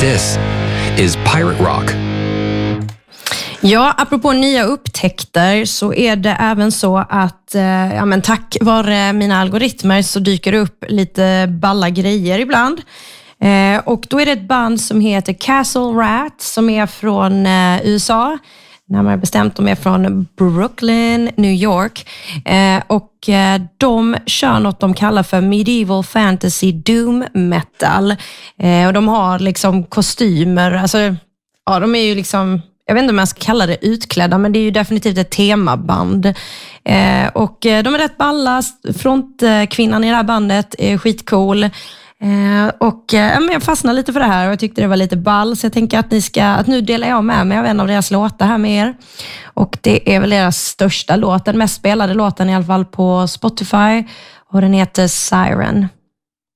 This is Pirate Rock. Ja, apropå nya upptäckter så är det även så att tack vare mina algoritmer så dyker det upp lite balla grejer ibland. Och då är det ett band som heter Castle Rat som är från USA. Närmare bestämt, de är från Brooklyn, New York. Och de kör något de kallar för medieval fantasy doom metal. Och de har liksom kostymer, alltså ja, de är ju liksom, jag vet inte om jag ska kalla det utklädda, men det är ju definitivt ett temaband. Och de är rätt balla. Frontkvinnan i det här bandet är skitcool. Och jag fastnade lite för det här och jag tyckte det var lite ball, så jag tänker att nu delar jag med mig av en av deras låtar här med er. Och det är väl deras största låt, den mest spelade låten i alla fall på Spotify, och den heter Siren.